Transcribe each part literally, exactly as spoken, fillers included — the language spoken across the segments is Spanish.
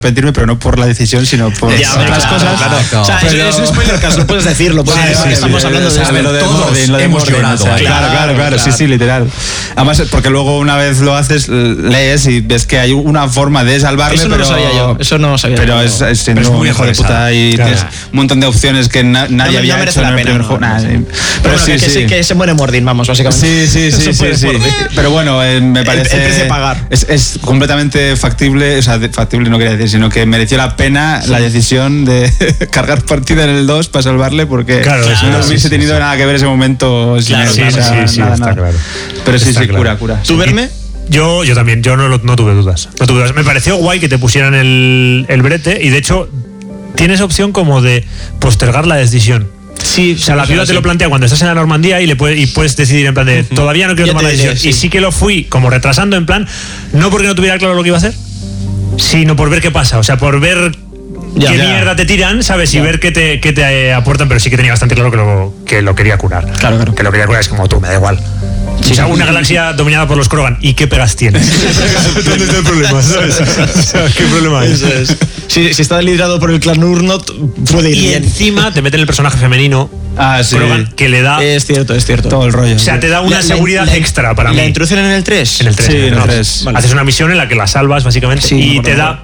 arrepentirme, pero no por la decisión, sino por ya, otras claro, cosas. Claro, claro. O sea, Pero, es un spoiler cast, lo puedes decir, lo puedes sí, decir. sí, Estamos sí, hablando de sí, esto. lo de Todos Mordin, lo de hemos Mordin, llorado. o sea, Claro, claro, claro, claro, claro. sí, sí, literal. Además, porque luego una vez lo haces, lees y ves que hay una forma de salvarle, Eso no pero lo sabía yo, eso no lo sabía pero yo. es, es siendo Pero es muy un hijo de enrevesado. puta y Claro. tienes un montón de opciones que na- nadie No, había no merece hecho la en el pena, primer no, juego. no, Nada, no. sí. Pero Pero bueno, sí, que, sí. se, que se muere Mordin, vamos, básicamente. Sí, sí, sí, Eso sí, puede sí. Mordin. Pero bueno, eh, me parece. el precio a pagar. Es, es completamente factible, o sea, de- factible no quería decir, sino que mereció la pena la decisión de cargar partida en el dos para salvarle, porque Claro, no eso, hubiese sí, sí, tenido sí. nada que ver ese momento. sin Claro, él, Sí, o sí, sea, sí, nada, está nada. claro. Pero sí, Está sí, claro. cura, cura. ¿Tú, Verme? Yo, yo también, yo no, lo- no tuve dudas. No tuve dudas. Me pareció guay que te pusieran el, el brete y de hecho tienes opción como de postergar la decisión. Sí, O sea, la piba te lo plantea cuando estás en la Normandía y le puedes, y puedes decidir en plan de todavía no quiero Ya tomar te la diré, decisión. sí. Y sí que lo fui como retrasando en plan, no porque no tuviera claro lo que iba a hacer, sino por ver qué pasa. O sea, por ver Ya. qué Ya. mierda te tiran, ¿sabes? Y ver qué te, qué te eh, aportan, pero sí que tenía bastante claro que lo, que lo quería curar. Claro, claro. Que lo quería curar es como tú, me da igual. O sea, una galaxia dominada por los Krogan. ¿Y qué pegas tienes? ¿Dónde está el problema? ¿Sabes? O sea, ¿qué problema hay? Eso es. Si, si está liderado por el clan Urnot, puede ir Y bien. encima te meten el personaje femenino, Ah, sí. Krogan, que le da... Es cierto, es cierto. Todo el rollo. O sea, te da una La- la- seguridad la- extra para ¿La mí. introducen en el tres? En el tres. Sí, en el no. tres. Vale. Haces una misión en la que la salvas, básicamente, Sí, y mejor, te mejor. da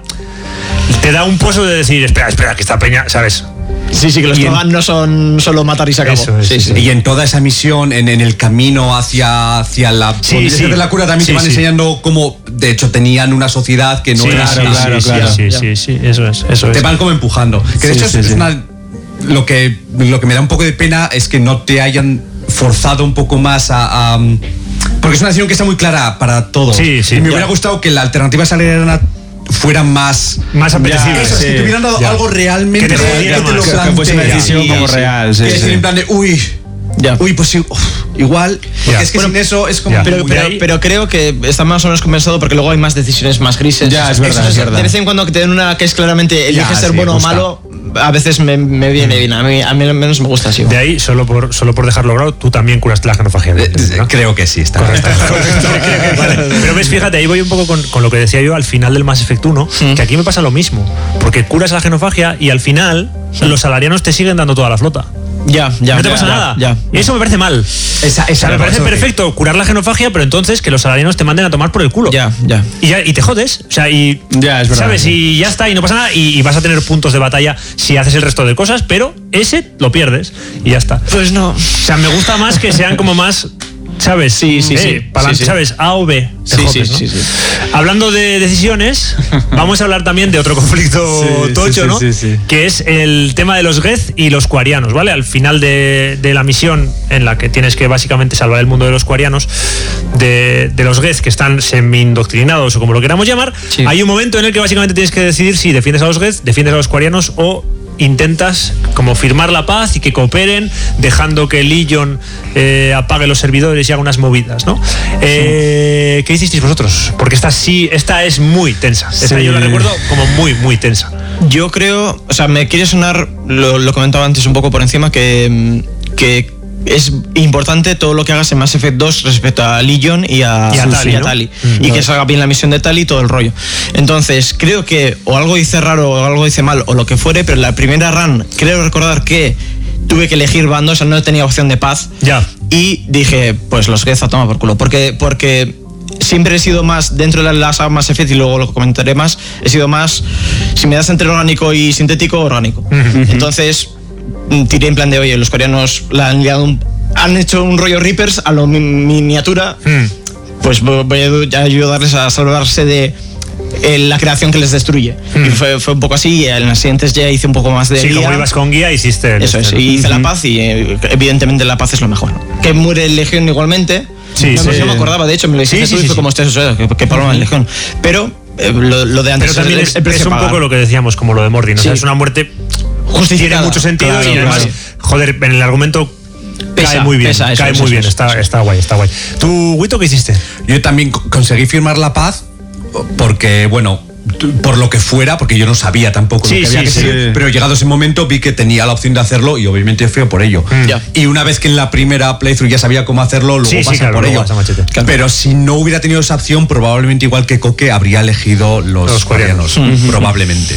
te da un pozo de decir, espera, espera, que esta peña, ¿sabes? Sí, sí, que los Y en- Krogan no son solo matar y se acabó. Eso es, sí, sí, sí. sí. Y en toda esa misión, en, en el camino hacia, hacia la Sí, donde sí. se hace la cura, también Sí, te van sí. enseñando cómo, de hecho, tenían una sociedad que no Sí, era sí, tan- claro, sí, claro. sí, Ya. sí, sí, eso es, eso te es. van como empujando. Que de Sí, hecho sí, es sí. una lo que lo que me da un poco de pena es que no te hayan forzado un poco más a, a- porque es una decisión que está muy clara para todos. Sí, sí, y me ya. hubiera gustado que la alternativa salarial fuera más Más apetecible. eso, es que sí, te hubieran dado ya. algo realmente Que te que jodiera te lo más. Que- que fuese una plantea. decisión Sí, como sí. real, sí, que decir sí. en plan de uy Ya. uy pues sí, uf, igual porque Ya. es que Bueno, sin eso es como ya. Pero, muy- pero, ahí- pero creo que está más o menos compensado porque luego hay más decisiones más grises. Ya, es verdad, Eso es verdad. De vez en cuando que te den una que es claramente elige Ya, ser sí, bueno gusta. o malo, a veces me, me viene bien. A mí, a mí al menos me gusta así. De ahí, solo por, solo por dejarlo claro, tú también curaste la genofagia. Eh, ¿no? creo que sí está Correcto. Vale. Pero ves, fíjate, ahí voy un poco con, con lo que decía yo al final del Mass Effect uno, que aquí me pasa lo mismo, porque curas la genofagia y al final los salarianos te siguen dando toda la flota. Ya, ya. no te ya, pasa ya, nada. Ya. Y eso me parece mal. esa, O sea, me parece perfecto curar la genofagia, pero entonces que los salarianos te manden a tomar por el culo. Ya, ya. Y, ya, y te jodes. O sea, y. Ya, es verdad. ¿Sabes? Y ya está, y no pasa nada. Y, y vas a tener puntos de batalla si haces el resto de cosas, pero ese lo pierdes y ya está. Pues no. O sea, me gusta más que sean como más. ¿Sabes? Sí, sí, Eh, sí. pa'lante, Sí, sí. ¿sabes? A o B. te Sí, jodes, sí, ¿no? sí, sí. Hablando de decisiones, vamos a hablar también de otro conflicto Sí, tocho, sí, sí, ¿no? sí, sí. Que es el tema de los Geth y los Quarianos, ¿vale? Al final de, de la misión en la que tienes que básicamente salvar el mundo de los Quarianos, de, de los Geth que están semi-indoctrinados o como lo queramos llamar, Sí. hay un momento en el que básicamente tienes que decidir si defiendes a los Geth, defiendes a los Quarianos o intentas como firmar la paz y que cooperen, dejando que Legion eh, apague los servidores y haga unas movidas, ¿no? Eh, ¿Qué hicisteis vosotros? Porque esta sí, esta es muy tensa. Esta Sí. yo la recuerdo como muy, muy tensa. Yo creo, o sea, me quiere sonar, lo, lo comentaba antes un poco por encima, que, mm, que es importante todo lo que hagas en Mass Effect dos respecto a Legion y a, Y a Susi, Tali, y a ¿no? Tali. Mm, y vale. que salga bien la misión de Tali y todo el rollo. Entonces, creo que o algo hice raro o algo hice mal o lo que fuere, pero la primera run, creo recordar que tuve que elegir bandos, o sea, no tenía opción de paz. Ya. Y dije, pues los Geth a tomar por culo. Porque, porque siempre he sido más, dentro de la saga Mass Effect, y luego lo comentaré más, he sido más, si me das entre orgánico y sintético, orgánico. Entonces, mm, tiré en plan de, oye, los coreanos la han liado un- han hecho un rollo Reapers a lo mi- miniatura, Mm. pues voy voy a ayudarles a salvarse de eh, la creación que les destruye. Y fue, fue un poco así, y en las siguientes ya hice un poco más de Sí, guía. como ibas con guía, hiciste. el Eso es, este, y ¿no? hice la paz y eh, evidentemente la paz es lo mejor. Que muere el Legión igualmente. Sí, no, sí. no me acordaba, de hecho, me lo Sí, dijiste sí, tú y sí, fue sí. como estés, eso, que, que paloma el Legión. Pero eh, lo, lo de antes Pero también el- es, el precio es un a pagar. poco lo que decíamos, como lo de Mordin. O sea, Sí. es una muerte. Justificada. Tiene mucho sentido Claro, y además, claro. joder, en el argumento. Pesa, cae muy bien, pesa, eso cae es, muy eso bien, es, está, eso es. está guay, está guay. ¿Tú, Wito, qué hiciste? Yo también co- conseguí firmar la paz porque, bueno, por lo que fuera, porque yo no sabía tampoco Sí, lo que había sí, que sí. seguir, pero llegado ese momento vi que tenía la opción de hacerlo y obviamente fui a por ello. Ya. Y una vez que en la primera playthrough ya sabía cómo hacerlo, luego Sí, sí, pasé claro, por luego ello. vas a machete. Claro. Pero si no hubiera tenido esa opción, probablemente igual que Coque habría elegido los, Los coreanos. coreanos. Probablemente.